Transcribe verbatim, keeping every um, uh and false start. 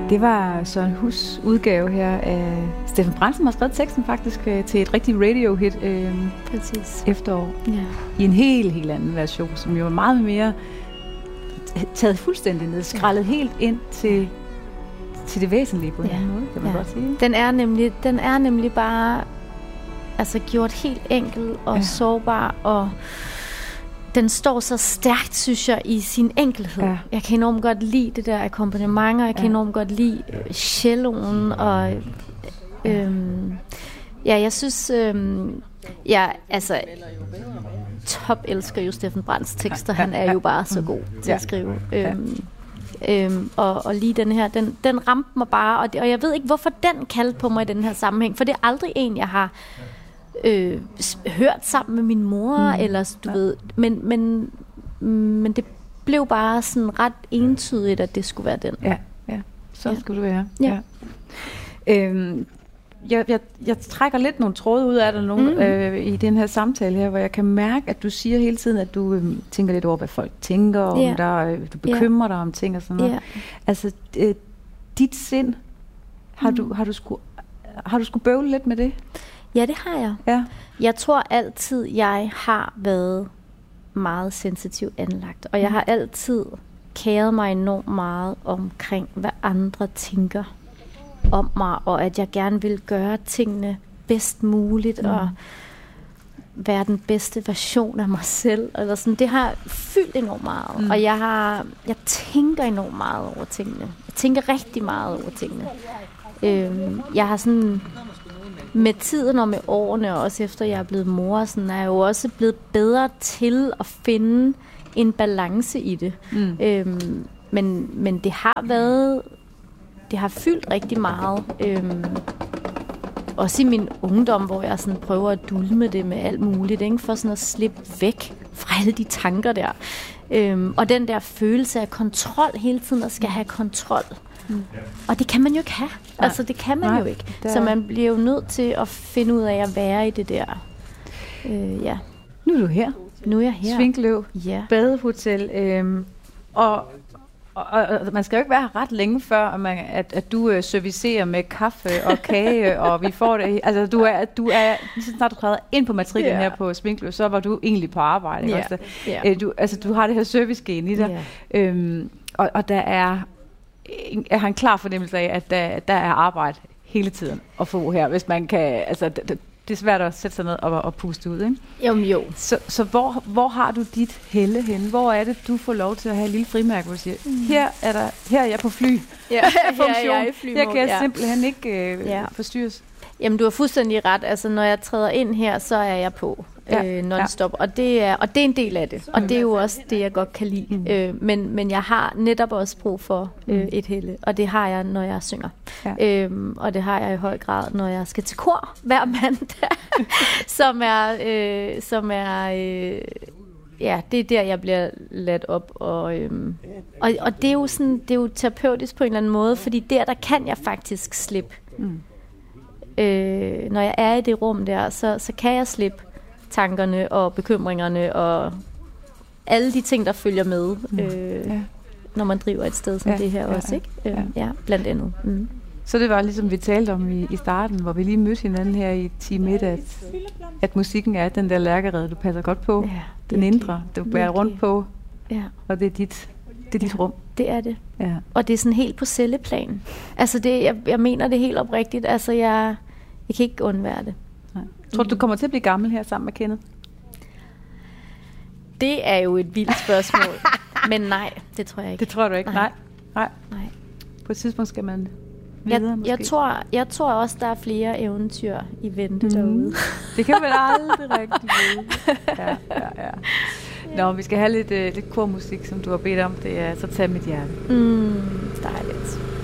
Det var Søren Hus udgave her af Steffen Brandt, som har skrevet teksten faktisk til et rigtigt radio-hit øh, Præcis. efterår. Ja. I en helt, helt anden version, som jo er meget mere taget fuldstændig ned, skrællet ja. helt ind til, til det væsentlige på en ja. anden måde, kan man ja. godt sige. Den er nemlig, den er nemlig bare altså gjort helt enkel og ja. sårbar, og den står så stærkt, synes jeg, i sin enkelhed. Ja. Jeg kan enormt godt lide det der akkompagnement, og jeg kan ja. enormt godt lide celloen, og øhm, ja, jeg synes, øhm, jeg altså top elsker jo Steffen Brandts tekster. Han er jo bare så god til at skrive. Ja. Øhm, øhm, og, og lige den her, den, den ramte mig bare, og, det, og jeg ved ikke, hvorfor den kaldte på mig i den her sammenhæng, for det er aldrig en, jeg har Øh, hørt sammen med min mor, mm. eller du ja. ved, men, men, men det blev bare sådan ret entydigt, at det skulle være den. Ja, ja. Så ja. skulle det være. Ja. Ja. Øhm, jeg, jeg, jeg trækker lidt nogle tråde ud af dig nogle, mm. øh, i den her samtale her, hvor jeg kan mærke, at du siger hele tiden, at du øh, tænker lidt over, hvad folk tænker om yeah. dig, du bekymrer yeah. dig om ting og sådan noget. Yeah. Altså, øh, dit sind, har mm. du, har du sku, har du sku bøvle lidt med det? Ja, det har jeg. Ja. Jeg tror altid, jeg har været meget sensitivt anlagt. Og jeg har altid kæret mig enormt meget omkring, hvad andre tænker om mig. Og at jeg gerne vil gøre tingene bedst muligt. Mm. Og være den bedste version af mig selv. Eller sådan. Det har fyldt enormt meget. Mm. Og jeg, har, jeg tænker enormt meget over tingene. Jeg tænker rigtig meget over tingene. Øhm, jeg har sådan... Med tiden og med årene, og også efter jeg er blevet mor, sådan, er jeg jo også blevet bedre til at finde en balance i det. Mm. Øhm, men, men det har været, det har fyldt rigtig meget. Øhm, også i min ungdom, hvor jeg sådan prøver at dulme det med alt muligt, ikke? For sådan at slippe væk fra alle de tanker der. Øhm, og den der følelse af kontrol hele tiden, at skal have kontrol. Mm. Og det kan man jo ikke have. Nej. Altså det kan man Nej, jo ikke. Der... Så man bliver jo nødt til at finde ud af at være i det der. Øh, ja. Nu er du her. Nu er jeg her. Svinkløv. Ja. Badehotel. Øhm, og, og, og man skal jo ikke være her ret længe før, at, man, at, at du øh, servicerer med kaffe og kage, og vi får det. Altså du er, du er så snart du træder ind på matriklen yeah. her på Svinkløv, så var du egentlig på arbejde. Yeah. Også? Yeah. Øh, du, altså du har det her servicegen i dig. Yeah. Øhm, og, og der er jeg har en klar fornemmelse af, at der, der er arbejde hele tiden at få her, hvis man kan, altså det, det er svært at sætte sig ned og, og puste ud, ikke? Jo, jo. Så, så hvor, hvor har du dit helle henne? Hvor er det, du får lov til at have et lille frimærke, hvor du siger, mm. her er der, her er jeg på fly. Ja, her er jeg i flymode. Her kan jeg ja. simpelthen ikke øh, ja. forstyrres. Jamen, du har fuldstændig ret. Altså, når jeg træder ind her, så er jeg på. Ja, øh, non-stop, ja. og, det er, og det er en del af det, og det er jo også det, jeg godt kan lide. Mm. Øh, men, men jeg har netop også brug for øh, mm. et helle, og det har jeg, når jeg synger. Ja. Øhm, og det har jeg i høj grad, når jeg skal til kor hver mandag, som er, øh, som er øh, ja, det er der, jeg bliver ladt op. Og, øhm, og, og det er jo sådan, det er jo terapeutisk på en eller anden måde, fordi der, der kan jeg faktisk slippe. Mm. Øh, når jeg er i det rum der, så, så kan jeg slippe tankerne og bekymringerne og alle de ting, der følger med, mm. øh, ja. når man driver et sted som ja, det her ja, også, ikke? Øh, ja. ja, blandt andet. Mm. Så det var ligesom vi talte om i, i starten, hvor vi lige mødte hinanden her i time et, at, at musikken er den der lærkerede, du passer godt på, ja, den indre, du bærer rundt på, ja. og det er dit, det er dit ja, rum. Det er det. Ja. Og det er sådan helt på celleplan. Altså det, jeg, jeg mener det helt oprigtigt. Altså jeg, jeg kan ikke undvære det. Nej. Tror du, du kommer til at blive gammel her sammen med Kenneth? Det er jo et vildt spørgsmål. Men nej, det tror jeg ikke. Det tror du ikke? Nej. Nej. nej. På et tidspunkt skal man videre, jeg, måske. Jeg tror, jeg tror også, der er flere eventyr i vente mm. derude. Det kan man aldrig rigtig vide. Ja, ja, ja. Nå, vi skal have lidt, uh, lidt kormusik, som du har bedt om. Det er Så tag mit hjerte. Mm, dejligt.